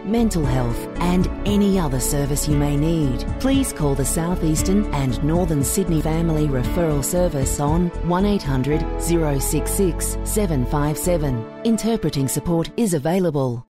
mental health and any other service you may need. Please call the South Eastern and Northern Sydney Family Referral Service on 1800 066 757. Interpreting support is available.